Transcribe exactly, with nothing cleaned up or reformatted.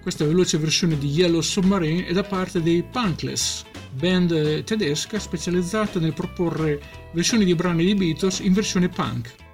Questa veloce versione di Yellow Submarine è da parte dei Punkless, band tedesca specializzata nel proporre versioni di brani dei Beatles in versione punk.